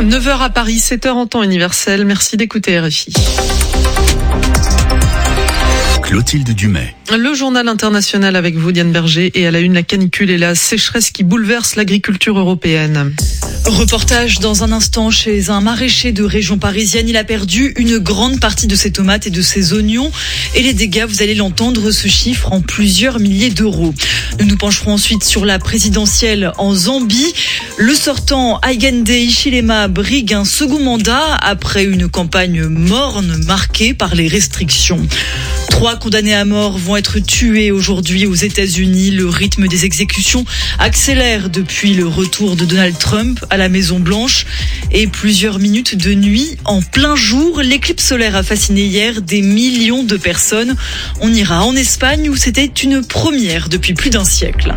9h à Paris, 7h en temps universel. Merci d'écouter RFI. Clotilde Dumais. Le journal international avec vous, Diane Berger, et à la une, la canicule et la sécheresse qui bouleversent l'agriculture européenne. Reportage dans un instant chez un maraîcher de région parisienne. Il a perdu une grande partie de ses tomates et de ses oignons. Et les dégâts, vous allez l'entendre, se chiffrent en plusieurs milliers d'euros. Nous nous pencherons ensuite sur la présidentielle en Zambie. Le sortant Hakainde Hichilema brigue un second mandat après une campagne morne marquée par les restrictions. 3 condamnés à mort vont être tués aujourd'hui aux États-Unis. Le rythme des exécutions accélère depuis le retour de Donald Trump à la Maison-Blanche. Et plusieurs minutes de nuit en plein jour. L'éclipse solaire a fasciné hier des millions de personnes. On ira en Espagne où c'était une première depuis plus d'un siècle.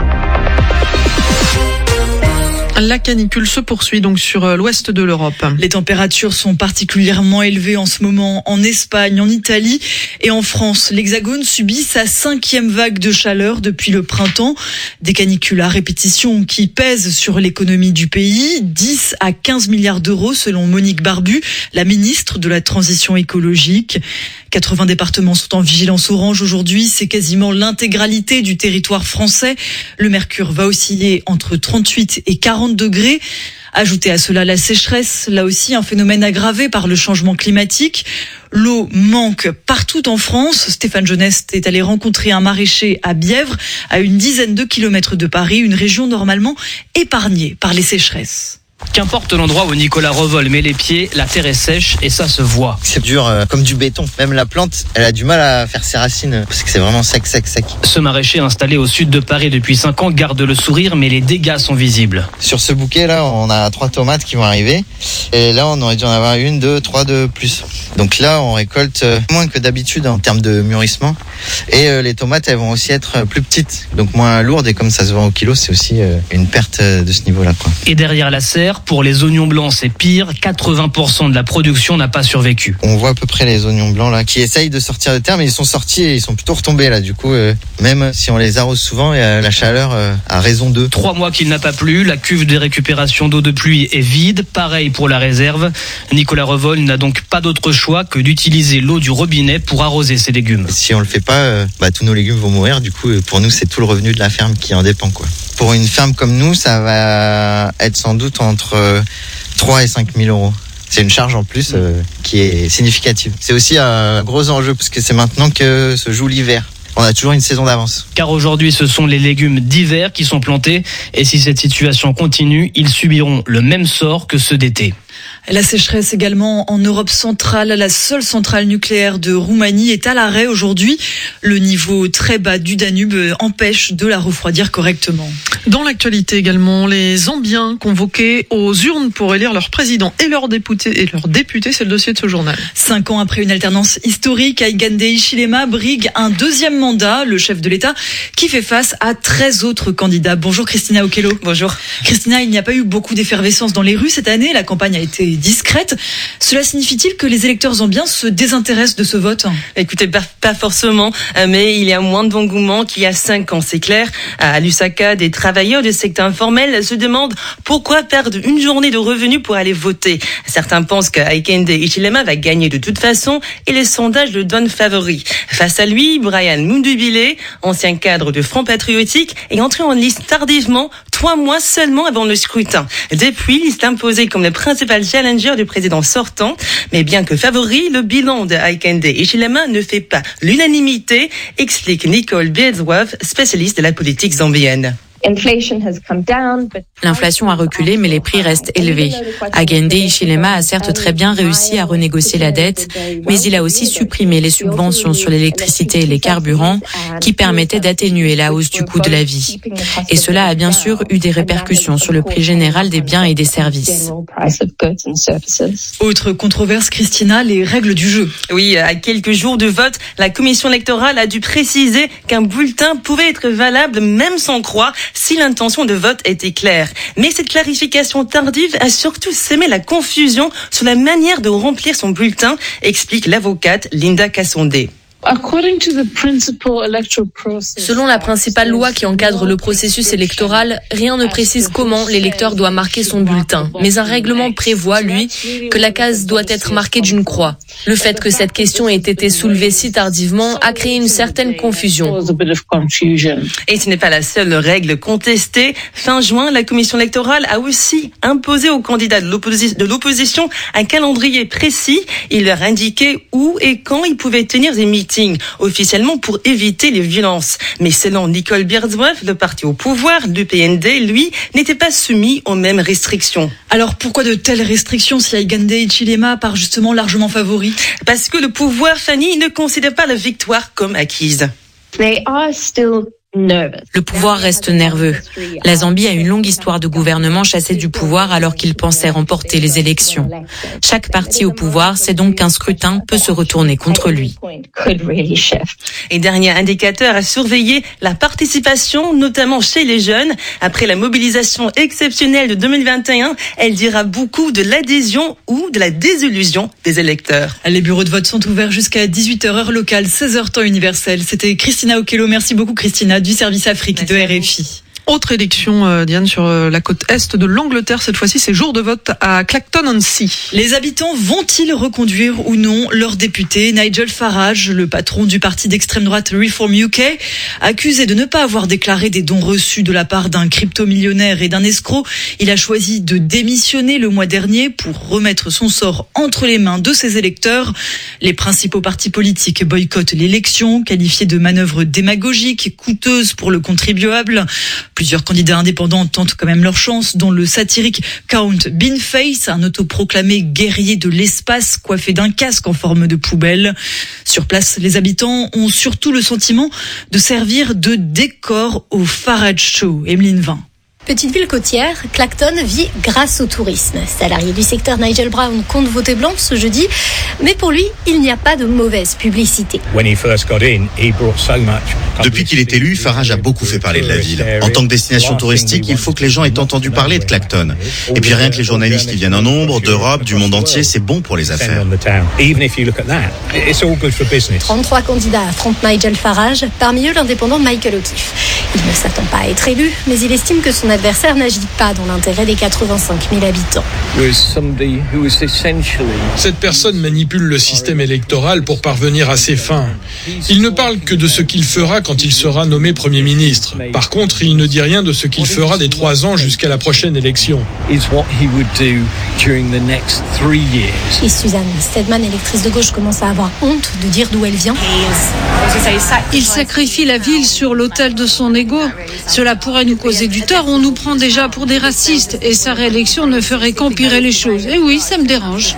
La canicule se poursuit donc sur l'ouest de l'Europe. Les températures sont particulièrement élevées en ce moment en Espagne, en Italie et en France. L'Hexagone subit sa 5e vague de chaleur depuis le printemps. Des canicules à répétition qui pèsent sur l'économie du pays. 10 à 15 milliards d'euros selon Monique Barbu, la ministre de la Transition écologique. 80 départements sont en vigilance orange aujourd'hui. C'est quasiment l'intégralité du territoire français. Le mercure va osciller entre 38 et 40 degrés. Ajoutez à cela la sécheresse, là aussi un phénomène aggravé par le changement climatique. L'eau manque partout en France. Stéphane Jeunesse est allé rencontrer un maraîcher à Bièvre, à une dizaine de kilomètres de Paris, une région normalement épargnée par les sécheresses. Qu'importe l'endroit où Nicolas Revol met les pieds, la terre est sèche et ça se voit. C'est dur comme du béton. Même la plante, elle a du mal à faire ses racines parce que c'est vraiment sec. Ce maraîcher installé au sud de Paris depuis 5 ans garde le sourire, mais les dégâts sont visibles. Sur ce bouquet là, on a 3 tomates qui vont arriver. Et là, on aurait dû en avoir 1, 2, 3 de plus. Donc là, on récolte moins que d'habitude en termes de mûrissement. Et les tomates, elles vont aussi être plus petites, donc moins lourdes. Et comme ça se vend au kilo, c'est aussi une perte de ce niveau-là, quoi. Et derrière la serre, pour les oignons blancs, c'est pire. 80% de la production n'a pas survécu. On voit à peu près les oignons blancs là qui essayent de sortir de terre, mais ils sont sortis et ils sont plutôt retombés là. Du coup, même si on les arrose souvent, la chaleur a raison d'eux. 3 mois qu'il n'a pas plu, la cuve de récupération d'eau de pluie est vide. Pareil pour la réserve. Nicolas Revol n'a donc pas d'autre choix que d'utiliser l'eau du robinet pour arroser ses légumes. Si on le fait pas, tous nos légumes vont mourir. Du coup, pour nous, c'est tout le revenu de la ferme qui en dépend, quoi. Pour une ferme comme nous, ça va être sans doute entre 3 et 5 000 euros. C'est une charge en plus qui est significative. C'est aussi un gros enjeu parce que c'est maintenant que se joue l'hiver. On a toujours une saison d'avance. Car aujourd'hui, ce sont les légumes d'hiver qui sont plantés. Et si cette situation continue, ils subiront le même sort que ceux d'été. La sécheresse également en Europe centrale. La seule centrale nucléaire de Roumanie est à l'arrêt aujourd'hui. Le niveau très bas du Danube empêche de la refroidir correctement. Dans l'actualité également, les Zambiens convoqués aux urnes pour élire leur président et leurs députés, c'est le dossier de ce journal. 5 ans après une alternance historique, Hakainde Hichilema brigue un 2e mandat, le chef de l'État, qui fait face à 13 autres candidats. Bonjour Christina Okello. Bonjour. Christina, il n'y a pas eu beaucoup d'effervescence dans les rues cette année. La campagne a été discrète. Cela signifie-t-il que les électeurs zambiens se désintéressent de ce vote ? Écoutez, pas forcément, mais il y a moins d'engouement qu'il y a 5 ans, c'est clair. À Lusaka, des travailleurs du secteur informel se demandent pourquoi perdre une journée de revenus pour aller voter. Certains pensent que Hakainde Hichilema va gagner de toute façon et les sondages le donnent favori. Face à lui, Brian Mundubile, ancien cadre de Front Patriotique, est entré en liste tardivement, 3 mois seulement avant le scrutin. Depuis, il s'est imposé comme le principal challenger du président sortant. Mais bien que favori, le bilan de Hakainde Hichilema ne fait pas l'unanimité, explique Nicole Biedzouave, spécialiste de la politique zambienne. L'inflation a reculé, mais les prix restent élevés. Hakainde Hichilema a certes très bien réussi à renégocier la dette, mais il a aussi supprimé les subventions sur l'électricité et les carburants qui permettaient d'atténuer la hausse du coût de la vie. Et cela a bien sûr eu des répercussions sur le prix général des biens et des services. Autre controverse, Christina, les règles du jeu. Oui, à quelques jours de vote, la commission électorale a dû préciser qu'un bulletin pouvait être valable même sans croix si l'intention de vote était claire. Mais cette clarification tardive a surtout sémé la confusion sur la manière de remplir son bulletin, explique l'avocate Linda Kassondé. Selon la principale loi qui encadre le processus électoral, rien ne précise comment l'électeur doit marquer son bulletin. Mais un règlement prévoit, lui, que la case doit être marquée d'une croix. Le fait que cette question ait été soulevée si tardivement a créé une certaine confusion. Et ce n'est pas la seule règle contestée. Fin juin, la commission électorale a aussi imposé aux candidats de l'opposition un calendrier précis. Il leur indiquait où et quand ils pouvaient tenir des meetings, officiellement pour éviter les violences. Mais selon Nicole Bierdsbref, le parti au pouvoir, le PND, lui, n'était pas soumis aux mêmes restrictions. Alors pourquoi de telles restrictions si Hakainde Hichilema part justement largement favori? Parce que le pouvoir, Fanny, ne considère pas la victoire comme acquise. Le pouvoir reste nerveux. La Zambie a une longue histoire de gouvernement chassé du pouvoir alors qu'il pensait remporter les élections. Chaque parti au pouvoir sait donc qu'un scrutin peut se retourner contre lui. Et dernier indicateur à surveiller, la participation, notamment chez les jeunes. Après la mobilisation exceptionnelle de 2021, elle dira beaucoup de l'adhésion ou de la désillusion des électeurs. Les bureaux de vote sont ouverts jusqu'à 18h heure locale, 16h temps universel. C'était Christina Okello. Merci beaucoup Christina du service Afrique de RFI. Autre élection, Diane, sur la côte est de l'Angleterre. Cette fois-ci, c'est jour de vote à Clacton-on-Sea. Les habitants vont-ils reconduire ou non leur député? Nigel Farage, le patron du parti d'extrême droite Reform UK, accusé de ne pas avoir déclaré des dons reçus de la part d'un crypto-millionnaire et d'un escroc. Il a choisi de démissionner le mois dernier pour remettre son sort entre les mains de ses électeurs. Les principaux partis politiques boycottent l'élection, qualifiée de manœuvre démagogique, coûteuse pour le contribuable. Plusieurs candidats indépendants tentent quand même leur chance, dont le satirique Count Beanface, un autoproclamé guerrier de l'espace coiffé d'un casque en forme de poubelle. Sur place, les habitants ont surtout le sentiment de servir de décor au Farage Show. Emeline Vin. Petite ville côtière, Clacton vit grâce au tourisme. Salarié du secteur, Nigel Brown compte voter blanc ce jeudi, mais pour lui, il n'y a pas de mauvaise publicité. Depuis qu'il est élu, Farage a beaucoup fait parler de la ville. En tant que destination touristique, il faut que les gens aient entendu parler de Clacton. Et puis rien que les journalistes y viennent en nombre, d'Europe, du monde entier, c'est bon pour les affaires. 33 candidats affrontent Nigel Farage, parmi eux l'indépendant Michael O'Keefe. Il ne s'attend pas à être élu, mais il estime que son adversaire n'agit pas dans l'intérêt des 85 000 habitants. Cette personne manipule le système électoral pour parvenir à ses fins. Il ne parle que de ce qu'il fera quand il sera nommé Premier ministre. Par contre, il ne dit rien de ce qu'il fera des 3 ans jusqu'à la prochaine élection. Et Suzanne Stedman, électrice de gauche, commence à avoir honte de dire d'où elle vient. Il sacrifie la ville sur l'autel de son ego. Cela pourrait nous causer du tort. On nous prend déjà pour des racistes et sa réélection ne ferait qu'empirer les choses. Et oui, ça me dérange.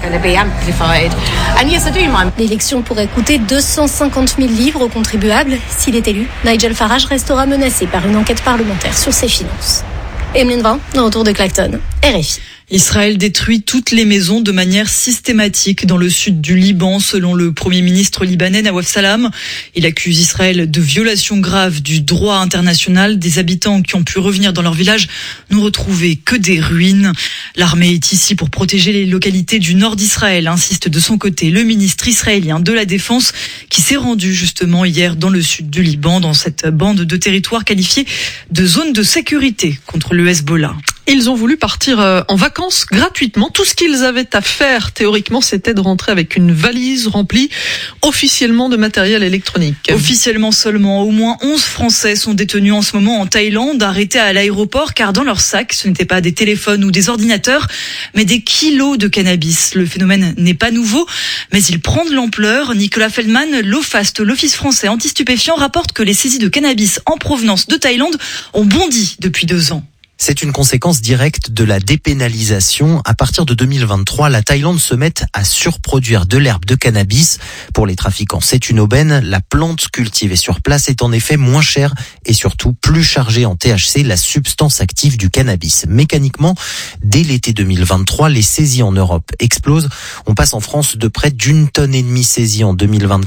L'élection pourrait coûter 250 000 livres aux contribuables. S'il est élu, Nigel Farage restera menacé par une enquête parlementaire sur ses finances. Emeline Vin, de retour de Clacton, RFI. Israël détruit toutes les maisons de manière systématique dans le sud du Liban, selon le Premier ministre libanais Nawaf Salam. Il accuse Israël de violation grave du droit international. Des habitants qui ont pu revenir dans leur village n'ont retrouvé que des ruines. L'armée est ici pour protéger les localités du nord d'Israël, insiste de son côté le ministre israélien de la Défense, qui s'est rendu justement hier dans le sud du Liban, dans cette bande de territoire qualifiée de zone de sécurité contre le Hezbollah. Ils ont voulu partir en vacances gratuitement. Tout ce qu'ils avaient à faire, théoriquement, c'était de rentrer avec une valise remplie officiellement de matériel électronique. Officiellement seulement, au moins 11 Français sont détenus en ce moment en Thaïlande, arrêtés à l'aéroport, car dans leur sac, ce n'étaient pas des téléphones ou des ordinateurs, mais des kilos de cannabis. Le phénomène n'est pas nouveau, mais il prend de l'ampleur. Nicolas Feldman, l'OFAST, l'Office français anti-stupéfiants, rapporte que les saisies de cannabis en provenance de Thaïlande ont bondi depuis 2 ans. C'est une conséquence directe de la dépénalisation. À partir de 2023, la Thaïlande se met à surproduire de l'herbe de cannabis. Pour les trafiquants, c'est une aubaine. La plante cultivée sur place est en effet moins chère et surtout plus chargée en THC, la substance active du cannabis. Mécaniquement, dès l'été 2023, les saisies en Europe explosent. On passe en France de près d'1,5 tonne saisie en 2024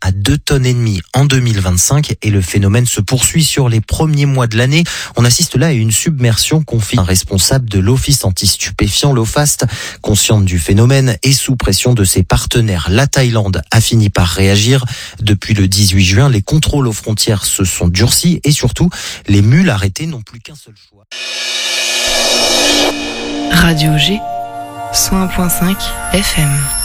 à 2,5 tonnes en 2025 et le phénomène se poursuit sur les premiers mois de l'année. On assiste là à une submersion, confie un responsable de l'Office anti-stupéfiants, l'OFAST, consciente du phénomène et sous pression de ses partenaires. La Thaïlande a fini par réagir. Depuis le 18 juin, les contrôles aux frontières se sont durcis et surtout, les mules arrêtées n'ont plus qu'un seul choix. Radio G, 101.5 FM.